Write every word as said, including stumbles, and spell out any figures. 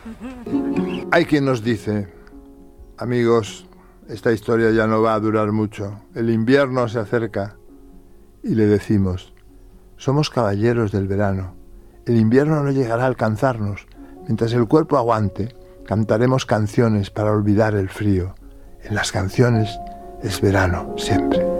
Hay quien nos dice, amigos, esta historia ya no va a durar mucho, el invierno se acerca, y le decimos, somos caballeros del verano, el invierno no llegará a alcanzarnos, mientras el cuerpo aguante, cantaremos canciones para olvidar el frío, en las canciones es verano siempre.